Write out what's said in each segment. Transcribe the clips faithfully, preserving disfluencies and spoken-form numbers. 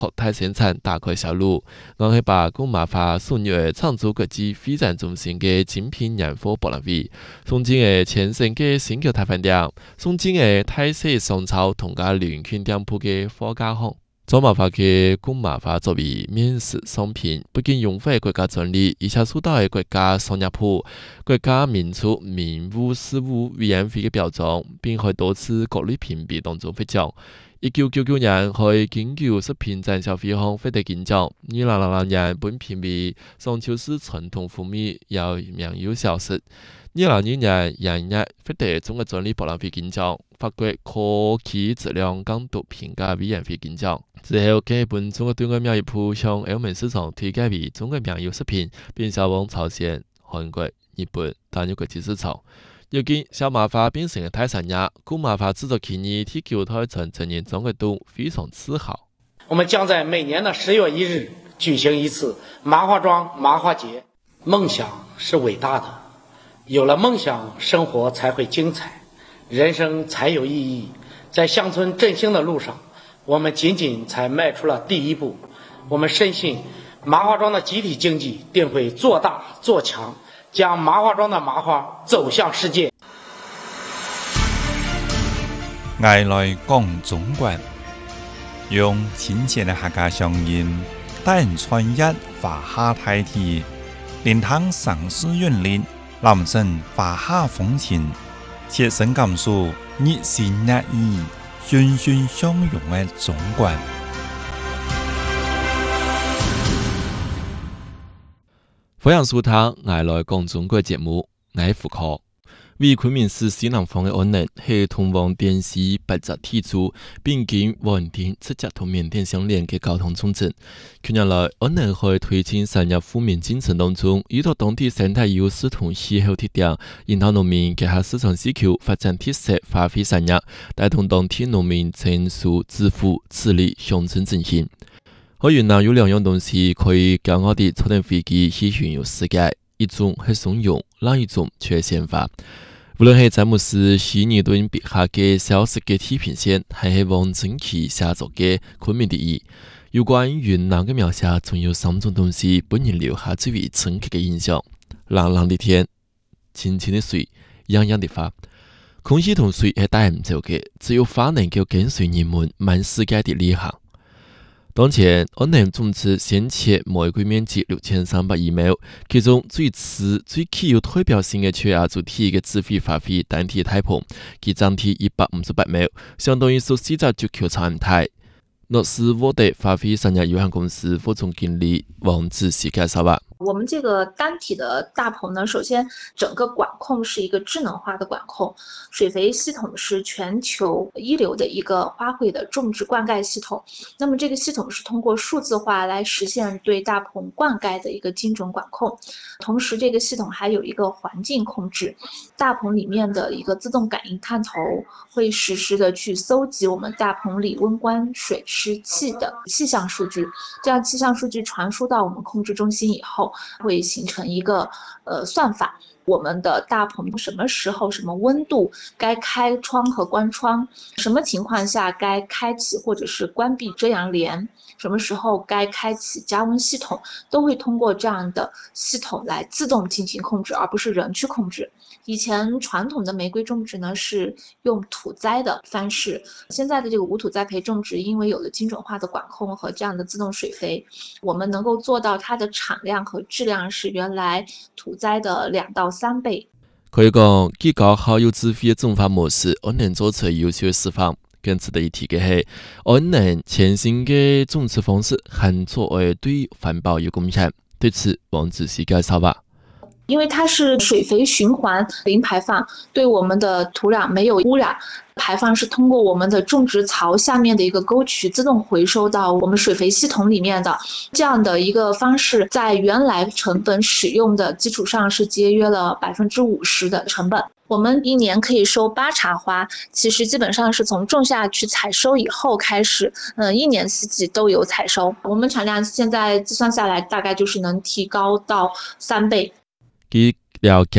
和泰生产大概销路。我系把古麻花送入常州国际会展中心嘅精品年货博览会，送进嘅全新嘅新桥泰饭店，送进嘅泰式商超同家联圈店铺嘅貨架行。做麻花嘅古麻花作为免税商品，不仅拥护国家专利，而且受到嘅国家商业部、国家民族民务事务委员会嘅表彰，并喺多次各类评比当中获奖。一九九九年喺京九食品展消费行获得金奖，二零零零年本评为商丘市传统福米有名优小食。二零二二年廿日获得中国专利博览会金奖、法国科技质量监督评价委员会金奖。之后，更本中国对外贸易部向欧盟市场推介为中国名优食品，并销往朝鲜、韩国、日本等国际市场。如今，小麻花变成了泰产业，古麻花制作企业替九台城证明中国都非常自豪。 我们将在每年的十月一日举行一次麻花庄麻花节。梦想是伟大的，有了梦想，生活才会精彩，人生才有意义。在乡村振兴的路上，我们仅仅才迈出了第一步。我们深信，麻花庄的集体经济定会做大做强，将麻花庄的麻花走向世界。 爱来讲中国，用亲切的客家乡音，带人传译华夏大体，连汤上市韵律，南省华夏风情，切身感受日新月异、欣欣向荣的中国。 欢迎收听《爱来讲中国》节目，我是胡科。为昆明市西南方的安宁，是通往滇西北侧铁柱，并经缅甸直接同缅甸相连的交通重镇。近年来，安宁在推进产业富民进程当中，依托当地生态优势同气候特点，引导农民结合市场需求，发展特色花卉产业，带动当地农民增速致富，致力乡村振兴。在云南有两样东西可以骄傲地坐上飞机去环游世界，一种是松茸，另一种却是鲜花。无论是詹姆斯·希尼顿笔下嘅小食嘅地平线，还是王正奇写作嘅昆明第一，有关云南嘅描写，总有三种东西本人留下最为深刻嘅印象：蓝蓝的天、清清的水、洋洋的花。空气同水是带唔走嘅，只有花能够跟随人们满世界的旅行。当前，安宁种植鲜切玫瑰面积六千三百亿亩，其中最次、最具有代表性的却亚洲体的智慧花卉单体太棚，其占地一百五十八亩，相当于十四只足球场大。诺斯沃德花卉产业有限公司副总经理王志熙介绍吧。 我们这个单体的大棚呢，首先整个管控是一个智能化的管控，水肥系统是全球一流的一个花卉的种植灌溉系统。那么这个系统是通过数字化来实现对大棚灌溉的一个精准管控，同时这个系统还有一个环境控制，大棚里面的一个自动感应探头会实时的去搜集我们大棚里温光、水、湿、气的气象数据，这样气象数据传输到我们控制中心以后，会形成一个呃算法，我们的大棚什么时候、什么温度该开窗和关窗，什么情况下该开启或者是关闭遮阳帘，什么时候该开启加温系统，都会通过这样的系统来自动进行控制，而不是人去控制。以前传统的玫瑰种植呢是用土栽的方式，现在的这个无土栽培种植，因为有了精准化的管控和这样的自动水肥，我们能够做到它的产量和质量是原来土栽的两到三倍。 可以讲，既高效又智慧的种法模式，安能做出优秀的示范。更值得一提的是，安能全新的种植方式还作为对环保有贡献。对此，王子熙介绍吧。 因为它是水肥循环零排放，对我们的土壤没有污染，排放是通过我们的种植槽下面的一个沟渠自动回收到我们水肥系统里面的，这样的一个方式在原来成本使用的基础上是节约了百分之五十的成本。我们一年可以收八茬花，其实基本上是从种下去采收以后开始，嗯，一年四季都有采收。我们产量现在计算下来，大概就是能提高到三倍。 据了解，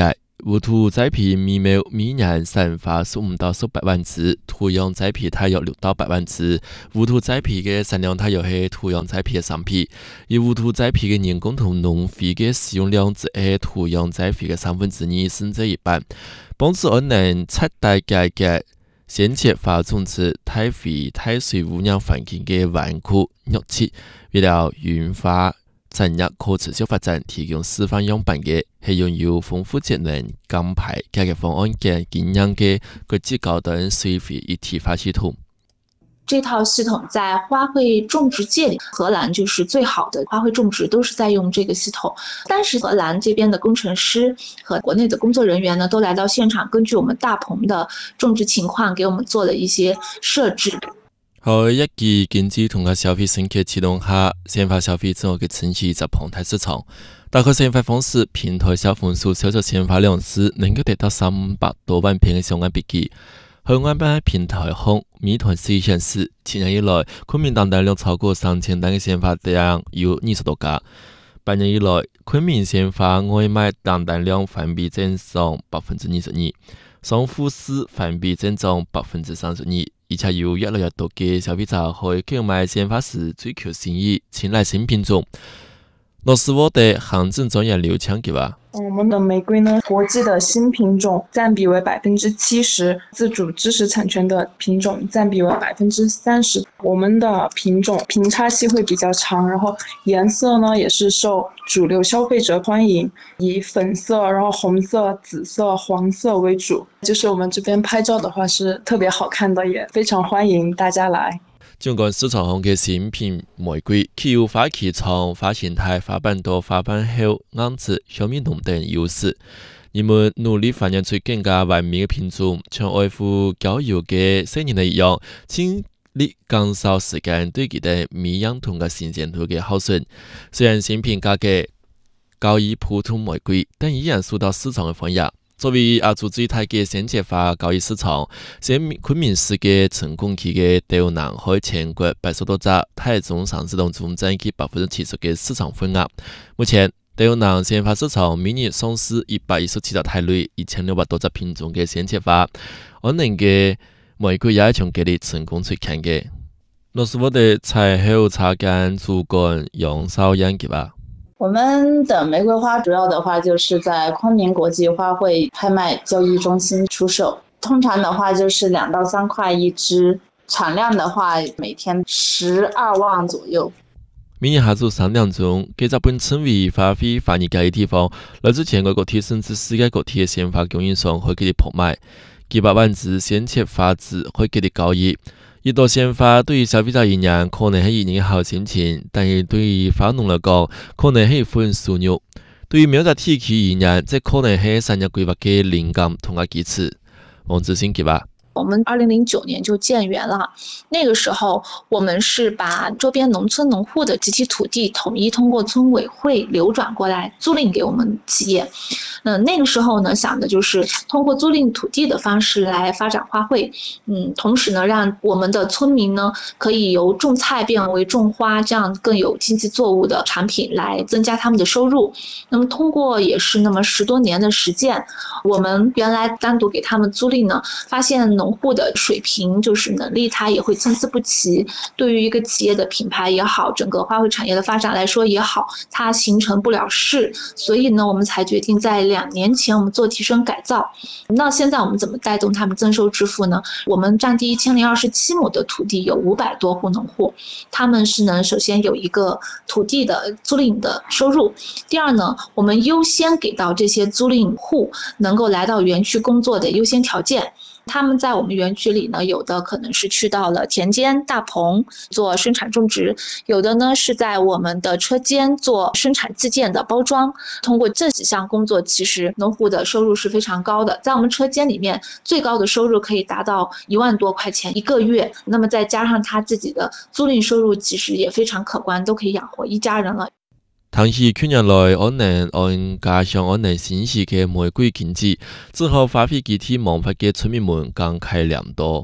无土栽培米苗每年散发十五到十八万只，土壤栽培大约六到八万只。无土栽培嘅产量大约係土壤栽培嘅三倍，而無土栽培嘅人工同農肥嘅使用量只係土壤栽培嘅三分之二甚至一半，幫助我能徹底解決先設化種植太肥太水污染環境嘅頑固惡質，為了園化產業可持續發展提供示範樣板嘅係擁有豐富節能減排解決方案嘅經驗嘅國際高端水肥一體化系統。 这套系统在花卉種植界里，荷蘭就是最好的花卉種植都是在用這個系統。但是荷蘭這邊的工程師和國內的工作人員呢，都來到現場，根據我們大棚的種植情況，給我們做了一些設置。 喺一級經濟同埋消費升級啟動下，鮮花消費整個嘅城市集澎湃市場。打開鮮花方式，平台小紅書銷售鮮花量是能夠達到三百多萬片嘅相關筆記。喺外賣平台紅美團司顯示，七年以來，昆明訂單量超過三千單嘅鮮花店有二十多家。八年以來，昆明鮮花外賣訂單量環比增長百分之二十二，雙富市環比增長百分之三十二。而且有越來越多嘅消費者去購買鮮花時追求新意，青睞新品種。諾斯沃的行政專員劉強給話： 我們的玫瑰呢，國際的新品種佔比為百分之七十，自主知識產權的品種佔比為百分之三十。我們的品種平插期會比較長，然後顏色呢也是受主流消費者歡迎，以粉色、然後紅色、紫色、黃色為主。就是我們這邊拍照的話是特別好看的，也非常歡迎大家來。 縱觀市場上嘅新品玫瑰，既有花期長、花形態、花瓣多、花瓣厚、顏值、香味濃等優勢。人們努力發展出更加完美嘅品種，像愛護郊遊嘅青年一樣，盡力減少時間對佢哋美樣同嘅新鮮度嘅耗損。雖然新品價格高於普通玫瑰，但依然受到市場嘅歡迎。作為亞洲最大嘅鮮切花交易市場，喺昆明市嘅成功期嘅斗南海全國八十多隻台中上市當中佔據百分之七十嘅市場份額。目前斗南鮮花市場每年上市一百一十七隻台類一千六百多隻品種嘅鮮切花，我哋嘅玫瑰也係從佢哋成功出現嘅。諾斯沃的採後插干主管楊少陽嘅話。 我們的玫瑰花主要的話就是在昆明國際花卉拍賣交易中心出售，通常的話就是兩到三塊一支，產量的話每天十二萬左右。 每年下晝三點鐘，幾隻本稱為花卉發熱嘅地方，來自全國各地甚至世界各地嘅鮮花供應商會給你拍賣，幾百萬支鮮切花枝會給你交易。一朵鮮花對於消費者而言可能係一年嘅好心情，但係對於花農嚟講，可能係一份收入。對於某個地區而言，這可能係產業規劃嘅靈感同埋基礎。王志新佢話。 我們二零零九年就建園了，那個時候我們是把周邊農村農戶的集體土地統一通過村委會流轉過來租賃給我們企業。嗯，那個時候呢，想的就是通過租賃土地的方式來發展花卉，嗯，同時呢，讓我們的村民呢可以由種菜變為種花，這樣更有經濟作物的產品來增加他們的收入。那麼通過也是那麼十多年的實踐，我們原來單獨給他們租賃呢，發現農戶的水平就是能力，它也會參差不齊。對於一個企業的品牌也好，整個花卉產業的發展來說也好，它形成不了勢。所以呢，我們才決定在兩年前我們做提升改造。那現在我們怎麼帶動他們增收致富呢？我們佔地一千零二十七畝的土地，有五百多戶農戶，他們是能首先有一個土地的租賃的收入。第二呢，我們優先給到這些租賃戶能夠來到園區工作的優先條件。他們在我們園區裡呢，有的可能是去到了田間大棚做生產種植，有的呢是在我們的車間做生產自建的包裝。通過這幾項工作，其實農戶的收入是非常高的。在我們車間裡面，最高的收入可以達到一萬多塊錢一個月。那麼再加上他自己的租賃收入，其實也非常可觀，都可以養活一家人了。 談起去年來我能按加上我能顯示嘅玫瑰經濟，之後花卉集體萌發嘅村民們感慨良多。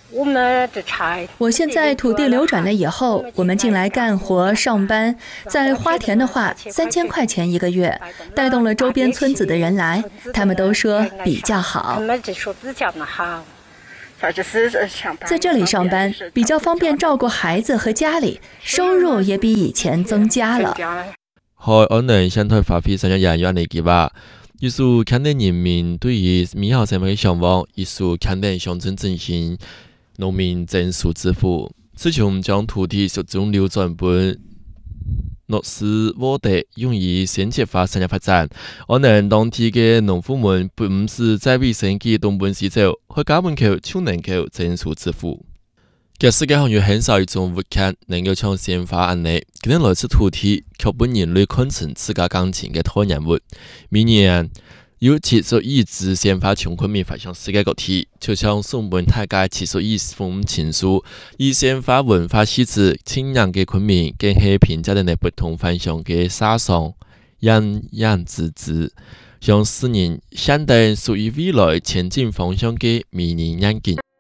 我现在土地流转了以后，我们进来干活上班，在花田的话，三千块钱一个月，带动了周边村子的人来，他们都说比较好。在这里上班比较方便照顾孩子和家里，收入也比以前增加了。 海安人想台发揮上一人員嚟嘅話，藝術肯定人民對於美好生活嘅向往，藝術肯定象徵振興農民增速致富。自從將土地集中流轉本落實沃地，用於先設化產業發展。安人當地嘅農夫們不唔是在為生計東奔西走，去家門口就能夠增速致富。其實世界上有很少一種物件能夠像鮮花安尼，可能來自土地，卻被人類看成自家感情嘅托人物。每年有七十億支鮮花從昆明發向世界各地，就像送本大概七十億封情書，以鮮花文化氣質清揚嘅昆明，更係評價人哋不同凡響嘅沙上樣樣之之，向世人顯定屬於未來前進方向嘅迷人眼鏡。